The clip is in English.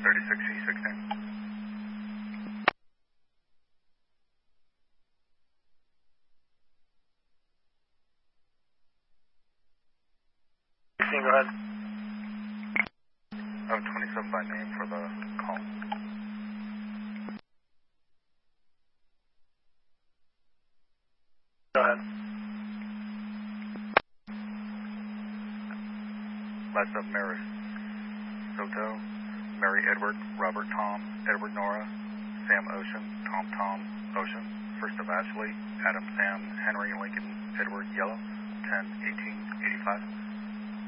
36C16. Go ahead. I have 27 by name for the call. Go ahead. Last up, Mary Soto, Mary Edward, Robert Tom, Edward Nora, Sam Ocean, Tom Ocean, First of Ashley, Adam Sam, Henry Lincoln, Edward Yellow, 10-18-85.